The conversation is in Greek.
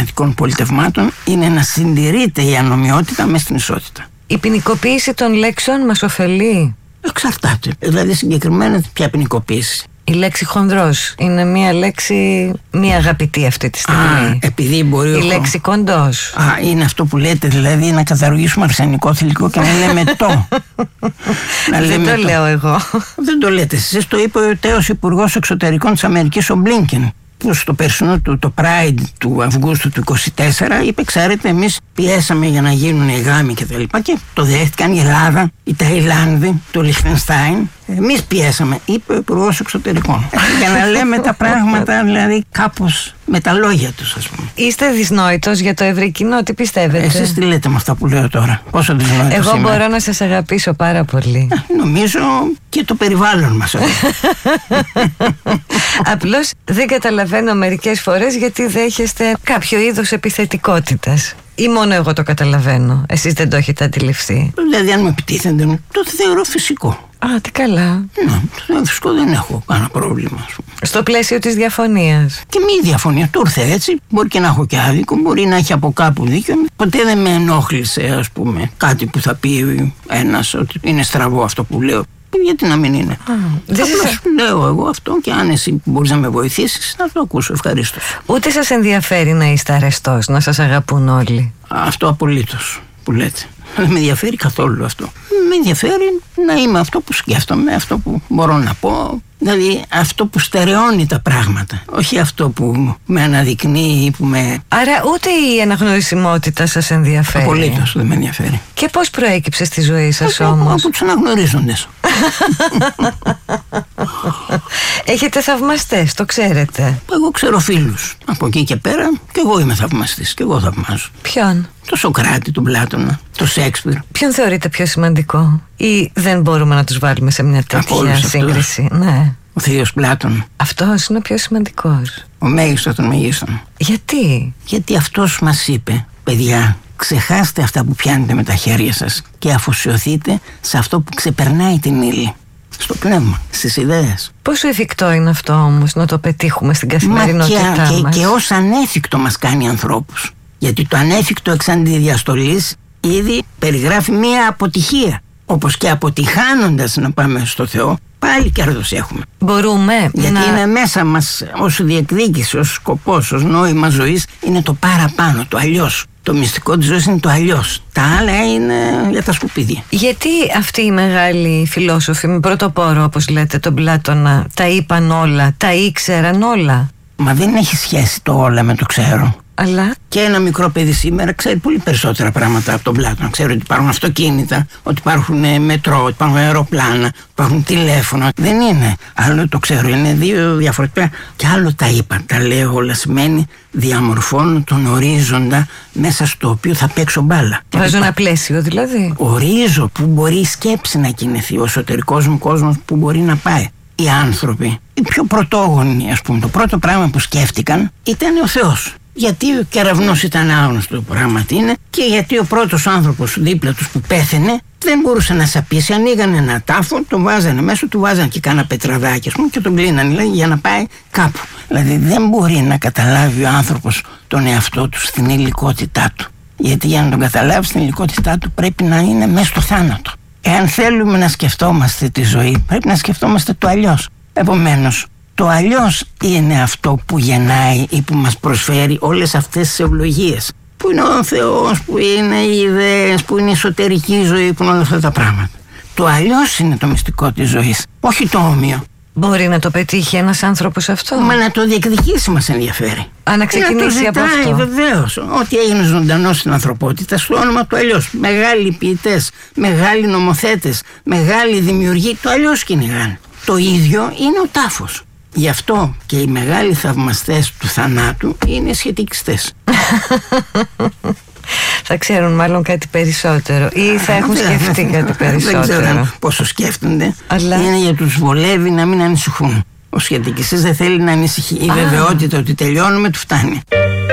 θανατικών πολιτευμάτων είναι να συντηρείται η ανομοιότητα μέσα στην ισότητα. Η ποινικοποίηση των λέξεων μας ωφελεί? Εξαρτάται. Δηλαδή συγκεκριμένα ποια ποινικοποίηση? Η λέξη χονδρός είναι μια λέξη μη αγαπητή αυτή τη στιγμή. Επειδή μπορεί η λέξη κοντός. Είναι αυτό που λέτε, δηλαδή να καταργήσουμε αρσενικό θηλυκό και να λέμε το. Δεν το λέω εγώ. Δεν το λέτε εσείς, το είπε ο τέος Υπουργός Εξωτερικών της Αμερικής, ο Μπλίνκεν, που στο περσινό του το Pride του Αυγούστου του 24 είπε, ξέρετε, εμείς πιέσαμε για να γίνουν οι γάμοι και τα λοιπά και το δέχτηκαν η Ελλάδα, η Ταϊλάνδη, το Λιχτενστάιν. Εμείς πιέσαμε, είπε ο Υπουργός Εξωτερικών. Για να λέμε τα πράγματα δηλαδή κάπως με τα λόγια τους, ας πούμε. Είστε δυσνόητος για το ευρύ κοινό, τι πιστεύετε? Εσείς τι λέτε με αυτά που λέω τώρα? Πόσο δυσνόητος Εγώ είμαι? μπορώ να σας αγαπήσω πάρα πολύ. Νομίζω και το περιβάλλον μας. Απλώς δεν καταλαβαίνω μερικές φορές γιατί δέχεστε κάποιο είδος επιθετικότητας. Ή μόνο εγώ το καταλαβαίνω? Εσείς δεν το έχετε αντιληφθεί? Δηλαδή αν με επιτίθενται, το θεωρώ φυσικό. Τι καλά. Ναι, το φυσικό, δεν έχω κανένα πρόβλημα, ας πούμε. Στο πλαίσιο της διαφωνίας. Και μη διαφωνία, του ήρθε έτσι. Μπορεί και να έχω και άδικο, μπορεί να έχει από κάπου δίκιο. Ποτέ δεν με ενόχλησε, ας πούμε, κάτι που θα πει ένας ότι είναι στραβό αυτό που λέω. Γιατί να μην είναι? Απλώς λέω εγώ αυτό και αν εσύ μπορείς να με βοηθήσεις, να το ακούσω, ευχαρίστως. Ούτε σας ενδιαφέρει να είστε αρεστός, να σας αγαπούν όλοι? Αυτό απολύτως που λέτε. Δεν με ενδιαφέρει καθόλου αυτό. Με ενδιαφέρει να είμαι αυτό που σκέφτομαι, αυτό που μπορώ να πω. Δηλαδή αυτό που στερεώνει τα πράγματα. Όχι αυτό που με αναδεικνύει ή που με... Άρα ούτε η αναγνωρισιμότητα σας ενδιαφέρει? Απολύτως δεν με ενδιαφέρει. Και πώς προέκυψε στη ζωή σας όμως? Από τους αναγνωρίζοντες. Έχετε θαυμαστές, το ξέρετε? Εγώ ξέρω φίλους. Από εκεί και πέρα και εγώ είμαι θαυμαστής και εγώ θαυμάζω. Ποιον? Το Σοκράτη, τον Πλάτωνα, το Σέξπιρ. Ποιον θεωρείτε πιο σημαντικό? Ή δεν μπορούμε να τους βάλουμε σε μια τέτοια σύγκριση? Ναι. Ο θείος Πλάτων. Αυτός είναι ο πιο σημαντικός. Ο μέγιστος των μεγίστων. Γιατί? Γιατί αυτός μας είπε, παιδιά, ξεχάστε αυτά που πιάνετε με τα χέρια σας και αφοσιωθείτε σε αυτό που ξεπερνάει την ύλη. Στο πνεύμα, στις ιδέες. Πόσο εφικτό είναι αυτό όμως να το πετύχουμε στην καθημερινότητά μας? Και ως ανέφικτο μας κάνει ανθρώπους. Γιατί το ανέφικτο εξ αντιδιαστολής ήδη περιγράφει μία αποτυχία. Όπως και αποτυχάνοντας να πάμε στο Θεό, πάλι κέρδος έχουμε. Μπορούμε. Γιατί είναι μέσα μας ως διεκδίκηση, ως σκοπός, ως νόημα ζωής, είναι το παραπάνω, το αλλιώς. Το μυστικό της ζωής είναι το αλλιώς. Τα άλλα είναι για τα σκουπίδια. Γιατί αυτοί οι μεγάλοι φιλόσοφοι με πρωτοπόρο, όπως λέτε, τον Πλάτωνα, τα είπαν όλα, τα ήξεραν όλα? Μα δεν έχει σχέση το όλα με το ξέρω. Αλλά και ένα μικρό παιδί σήμερα ξέρει πολύ περισσότερα πράγματα από τον Πλάτωνα. Ξέρει ότι υπάρχουν αυτοκίνητα, ότι υπάρχουν μετρό, ότι υπάρχουν αεροπλάνα, ότι υπάρχουν τηλέφωνα. Δεν είναι. Άλλο το ξέρω, είναι δύο διαφορετικά. Και άλλο τα είπα. Τα λέω όλα. Σημαίνει διαμορφώνω τον ορίζοντα μέσα στο οποίο θα παίξω μπάλα. Βάζω ένα πλαίσιο δηλαδή. Ορίζω που μπορεί η σκέψη να κινηθεί, ο εσωτερικός μου κόσμος που μπορεί να πάει. Οι άνθρωποι, οι πιο πρωτόγονοι, ας πούμε, το πρώτο πράγμα που σκέφτηκαν ήταν ο Θεός. Γιατί ο κεραυνός ήταν άγνωστο πράγμα τι είναι και γιατί ο πρώτος άνθρωπος δίπλα τους που πέθαινε δεν μπορούσε να σαπίσει. Ανοίγανε ένα τάφο, τον βάζανε μέσα, του βάζανε και κάνα πετραδάκι, ας πούμε, και τον κλείνανε δηλαδή, για να πάει κάπου. Δηλαδή δεν μπορεί να καταλάβει ο άνθρωπος τον εαυτό του στην υλικότητά του. Γιατί για να τον καταλάβει στην υλικότητά του πρέπει να είναι μέσα στο θάνατο. Εάν θέλουμε να σκεφτόμαστε τη ζωή, πρέπει να σκεφτόμαστε το αλλιώς. Επομένως, το αλλιώς είναι αυτό που γεννάει ή που μας προσφέρει όλες αυτές τις ευλογίες. Που είναι ο Θεός, που είναι οι ιδέες, που είναι η εσωτερική ζωή, που είναι όλα αυτά τα πράγματα. Το αλλιώς είναι το μυστικό της ζωής, όχι το όμοιο. Μπορεί να το πετύχει ένας άνθρωπος αυτό? Μα να το διεκδικήσει μας ενδιαφέρει. Να ξεκινήσει από αυτό. Βεβαίως. Ό,τι έγινε ζωντανό στην ανθρωπότητα, στο όνομα του αλλιώς. Μεγάλοι ποιητές, μεγάλοι νομοθέτες, μεγάλοι δημιουργοί, το αλλιώς κυνηγάνε. Το ίδιο είναι ο τάφος. Γι' αυτό και οι μεγάλοι θαυμαστές του θανάτου είναι σχετικιστές. Θα ξέρουν μάλλον κάτι περισσότερο ή θα έχουν σκεφτεί κάτι περισσότερο. Δεν ξέρω πόσο σκέφτονται. Αλλά είναι για τους βολεύει να μην ανησυχούν. Ο σχετικιστής δεν θέλει να ανησυχεί. Η βεβαιότητα ότι τελειώνουμε του φτάνει.